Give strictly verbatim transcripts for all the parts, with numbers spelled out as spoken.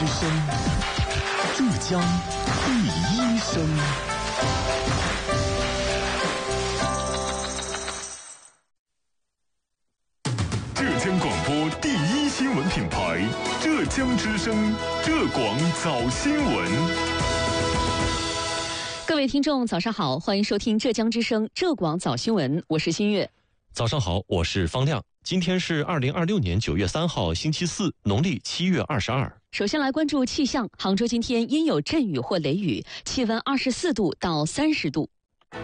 之声，浙江第一声。浙江广播第一新闻品牌，浙江之声，浙广早新闻。 各位听众，早上好，欢迎收听浙江之声浙广早新闻，我是新月。 早上好，我是方亮。今天是二零二六年九月三号，星期四，农历七月二十二。 首先来关注气象，杭州今天阴有阵雨或雷雨，气温二十四度到三十度。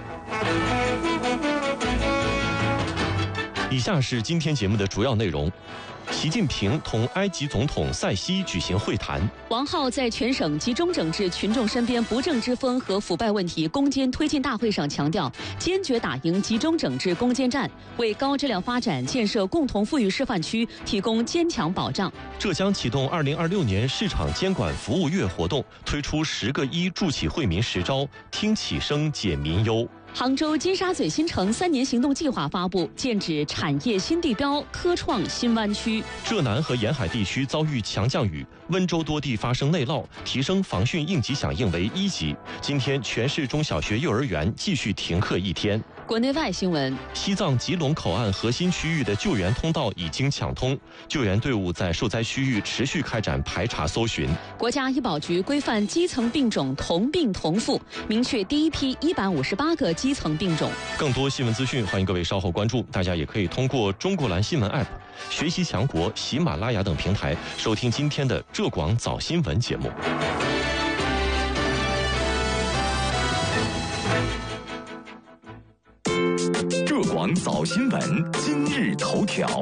以下是今天节目的主要内容。习近平同埃及总统塞西举行会谈。 王浩在全省集中整治群众身边不正之风和腐败问题攻坚推进大会上强调，坚决打赢集中整治攻坚战，为高质量发展建设共同富裕示范区提供坚强保障。 浙江启动二零二六年市场监管服务月活动，推出十个一助企惠民实招，听企声解民忧。 杭州金沙嘴新城三年行动计划发布，剑指产业新地标、科创新湾区。 浙南和沿海地区遭遇强降雨，温州多地发生内涝，提升防汛应急响应为一级。今天全市中小学、幼儿园继续停课一天。 国内外新闻： 西藏吉隆口岸核心区域的救援通道已经抢通，救援队伍在受灾区域持续开展排查搜寻。 国家医保局规范基层病种同病同付，明确第一批一百五十八个基层病种。 更多新闻资讯，欢迎各位稍后关注。大家也可以通过中国蓝新闻 App、学习强国、喜马拉雅等平台收听今天的浙广早新闻节目。 浙广早新闻今日头条。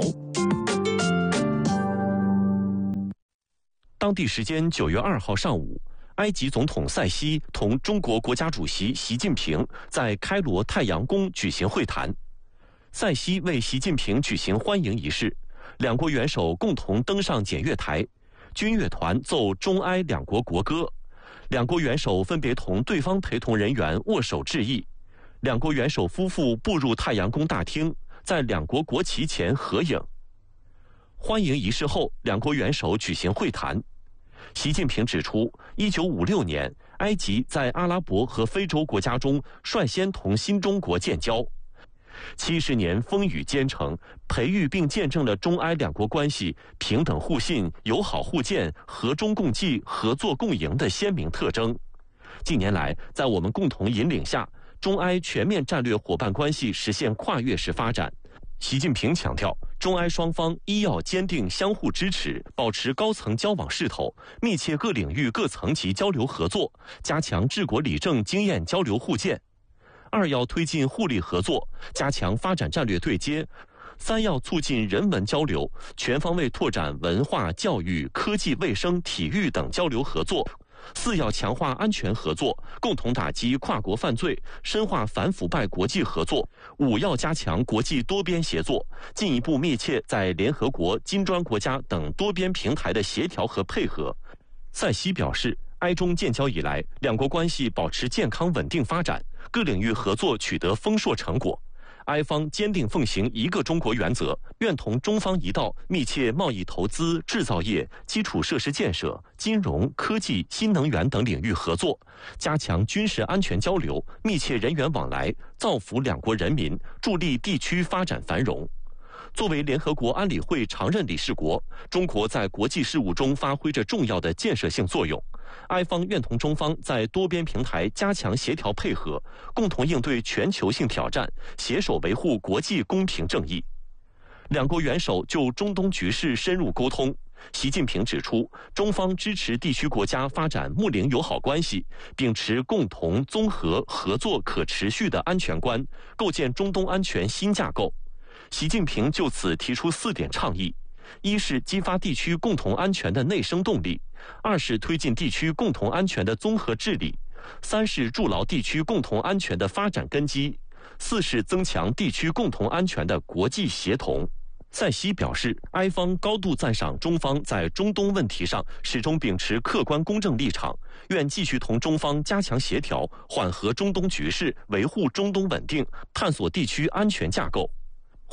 当地时间九月二号上午，埃及总统塞西同中国国家主席习近平在开罗太阳宫举行会谈。塞西为习近平举行欢迎仪式，两国元首共同登上检阅台，军乐团奏中埃两国国歌，两国元首分别同对方陪同人员握手致意。两国元首夫妇步入太阳宫大厅，在两国国旗前合影。欢迎仪式后，两国元首举行会谈。习近平指出，一九五六年，埃及在阿拉伯和非洲国家中率先同新中国建交。七十年风雨兼程，培育并见证了中埃两国关系平等互信、友好互鉴、和衷共济、合作共赢的鲜明特征。近年来，在我们共同引领下，中埃全面战略伙伴关系实现跨越式发展。习近平强调，中埃双方一要坚定相互支持，保持高层交往势头，密切各领域各层级交流合作，加强治国理政经验交流互鉴；二要推进互利合作，加强发展战略对接；三要促进人文交流，全方位拓展文化、教育、科技、卫生、体育等交流合作；四要强化安全合作，共同打击跨国犯罪，深化反腐败国际合作；五要加强国际多边协作，进一步密切在联合国、金砖国家等多边平台的协调和配合。塞西表示，埃中建交以来，两国关系保持健康稳定发展，各领域合作取得丰硕成果。埃方坚定奉行一个中国原则，愿同中方一道密切贸易投资、制造业、基础设施建设、金融、科技、新能源等领域合作，加强军事安全交流，密切人员往来，造福两国人民，助力地区发展繁荣。作为联合国安理会常任理事国，中国在国际事务中发挥着重要的建设性作用。埃方愿同中方在多边平台加强协调配合，共同应对全球性挑战，携手维护国际公平正义。两国元首就中东局势深入沟通。习近平指出，中方支持地区国家发展睦邻友好关系，秉持共同、综合、合作、可持续的安全观，构建中东安全新架构。习近平就此提出四点倡议：一是激发地区共同安全的内生动力；二是推进地区共同安全的综合治理；三是筑牢地区共同安全的发展根基；四是增强地区共同安全的国际协同。塞西表示，埃方高度赞赏中方在中东问题上始终秉持客观公正立场，愿继续同中方加强协调，缓和中东局势，维护中东稳定，探索地区安全架构。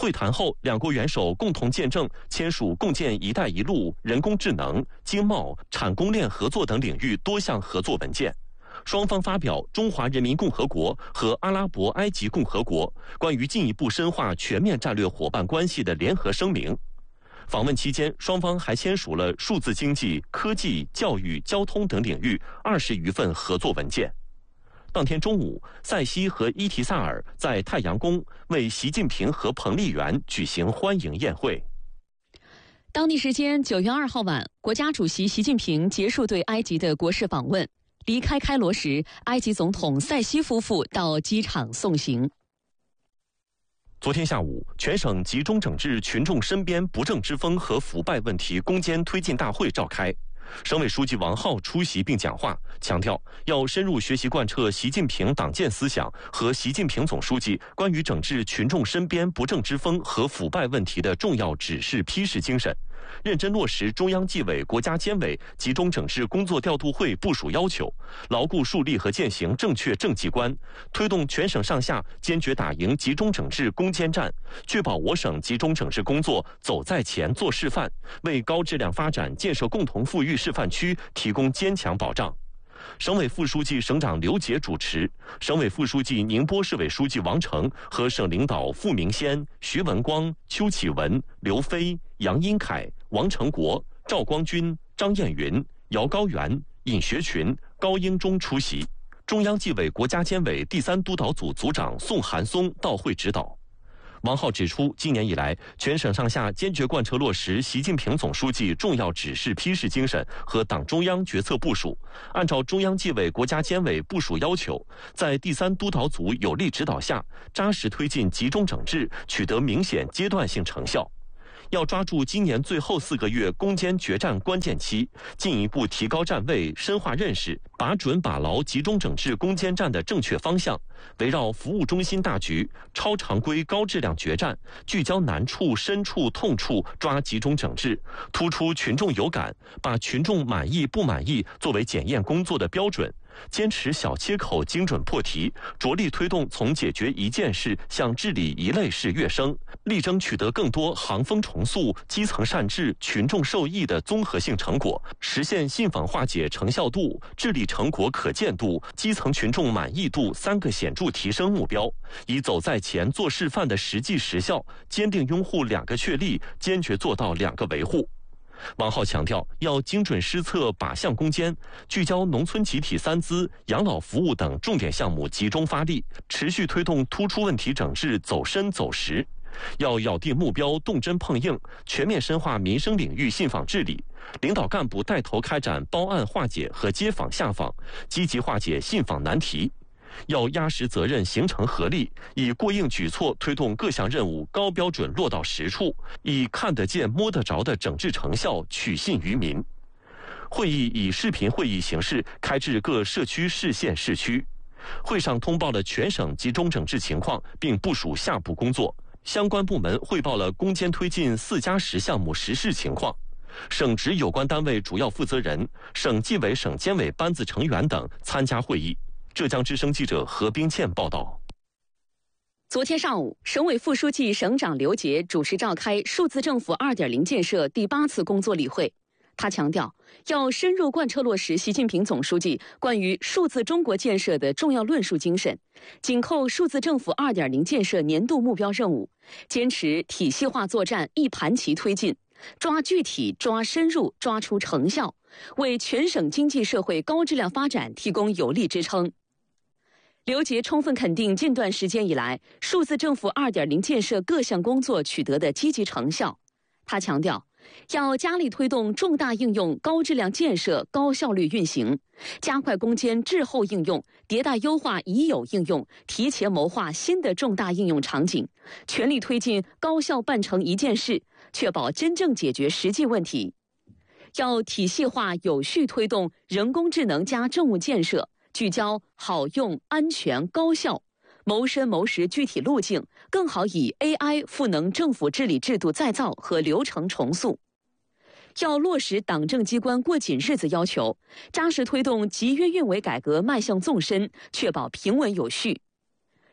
会谈后，两国元首共同见证签署共建“一带一路”人工智能、经贸、产供链合作等领域多项合作文件。双方发表中华人民共和国和阿拉伯埃及共和国关于进一步深化全面战略伙伴关系的联合声明。访问期间，双方还签署了数字经济、科技、教育、交通等领域二十余份合作文件。当天中午，塞西和伊提萨尔在太阳宫为习近平和彭丽媛举行欢迎宴会。 当地时间九月二号晚，国家主席习近平结束对埃及的国事访问，离开开罗时，埃及总统塞西夫妇到机场送行。 昨天下午，全省集中整治群众身边不正之风和腐败问题攻坚推进大会召开。省委书记王浩出席并讲话，强调要深入学习贯彻习近平党建思想和习近平总书记关于整治群众身边不正之风和腐败问题的重要指示批示精神，认真落实中央纪委国家监委集中整治工作调度会部署要求，牢固树立和践行正确政绩观，推动全省上下坚决打赢集中整治攻坚战，确保我省集中整治工作走在前做示范，为高质量发展建设共同富裕示范区提供坚强保障。省委副书记、省长刘杰主持，省委副书记、宁波市委书记王成和省领导傅明先、徐文光、邱启文、刘飞、杨英凯、王成国、赵光军、张艳云、姚高原、尹学群、高英忠出席。中央纪委国家监委第三督导组组长宋寒松到会指导。王浩指出，今年以来，全省上下坚决贯彻落实习近平总书记重要指示批示精神和党中央决策部署，按照中央纪委国家监委部署要求，在第三督导组有力指导下，扎实推进集中整治，取得明显阶段性成效。要抓住今年最后四个月攻坚决战关键期，进一步提高站位，深化认识，把准把牢集中整治攻坚战的正确方向，围绕服务中心大局、超常规高质量决战，聚焦难处、深处、痛处，抓集中整治，突出群众有感，把群众满意不满意作为检验工作的标准。坚持小切口精准破题，着力推动从解决一件事向治理一类事跃升，力争取得更多行风重塑、基层善治、群众受益的综合性成果，实现信访化解成效度、治理成果可见度、基层群众满意度三个显著提升目标，以走在前做示范的实际实效，坚定拥护两个确立，坚决做到两个维护。王浩强调，要精准施策，靶向攻坚，聚焦农村集体三资、养老服务等重点项目集中发力，持续推动突出问题整治走深走实。要咬定目标，动真碰硬，全面深化民生领域信访治理。领导干部带头开展包案化解和接访下访，积极化解信访难题。要压实责任，形成合力，以过硬举措推动各项任务高标准落到实处，以看得见摸得着的整治成效取信于民。会议以视频会议形式开至各社区、市县、市区。会上通报了全省集中整治情况，并部署下步工作。相关部门汇报了攻坚推进四加十项目实施情况。省直有关单位主要负责人、省纪委、省监委班子成员等参加会议。浙江之声记者何冰倩报道。 昨天上午，省委副书记、省长刘杰主持召开数字政府 二点零 建设第八次工作例会。他强调，要深入贯彻落实习近平总书记关于数字中国建设的重要论述精神，紧扣数字政府 二点零 建设年度目标任务，坚持体系化作战，一盘棋推进，抓具体、抓深入、抓出成效，为全省经济社会高质量发展提供有力支撑。刘杰充分肯定近段时间以来数字政府 二点零 建设各项工作取得的积极成效。他强调，要加力推动重大应用高质量建设高效率运行，加快攻坚滞后应用，迭代优化已有应用，提前谋划新的重大应用场景，全力推进高效办成一件事，确保真正解决实际问题。要体系化有序推动人工智能加政务建设，聚焦好用、安全、高效，谋深谋实具体路径，更好以 A I 赋能政府治理制度再造和流程重塑。要落实党政机关过紧日子要求，扎实推动集约运维改革迈向纵深，确保平稳有序。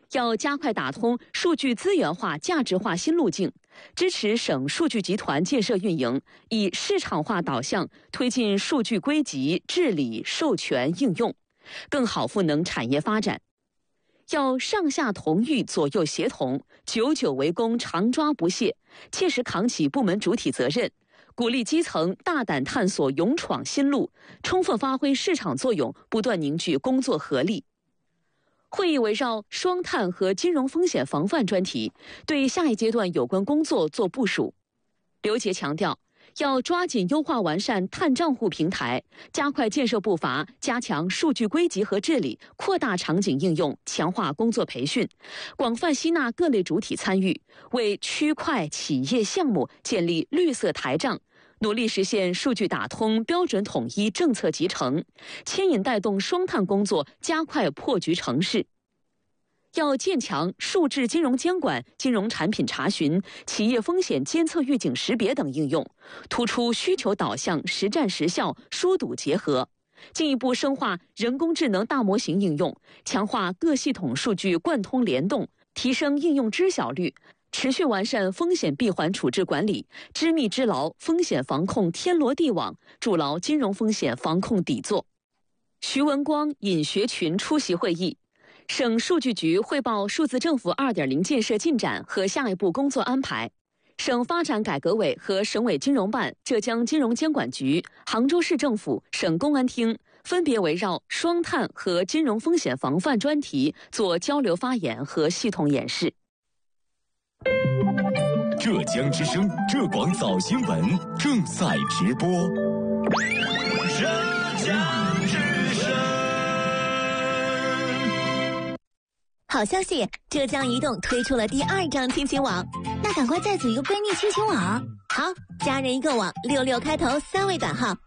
要加快打通数据资源化、价值化新路径，支持省数据集团建设运营，以市场化导向推进数据归集、治理、授权、应用，更好赋能产业发展。要上下同欲、左右协同，久久为功，常抓不懈，切实扛起部门主体责任，鼓励基层大胆探索、勇闯新路，充分发挥市场作用，不断凝聚工作合力。会议围绕双碳和金融风险防范专题，对下一阶段有关工作做部署。刘杰强调，要抓紧优化完善碳账户平台，加快建设步伐，加强数据归集和治理，扩大场景应用，强化工作培训，广泛吸纳各类主体参与，为区块企业项目建立绿色台账，努力实现数据打通、标准统一、政策集成，牵引带动双碳工作加快破局成事。要建强数字金融监管、金融产品查询、企业风险监测预警识别等应用，突出需求导向、实战实效、疏堵结合，进一步深化人工智能大模型应用，强化各系统数据贯通联动，提升应用知晓率，持续完善风险闭环处置管理，织密织牢风险防控天罗地网，筑牢金融风险防控底座。徐文光引学群出席会议。省数据局汇报数字政府 二点零 建设进展和下一步工作安排。省发展改革委和省委金融办、浙江金融监管局、杭州市政府、省公安厅分别围绕双碳和金融风险防范专题做交流发言和系统演示。 浙江之声浙广早新闻正在直播。浙江之声。 好消息，浙江移动推出了第二张亲情网，那赶快再组一个闺蜜亲情网。好，家人一个网，六六开头三位短号，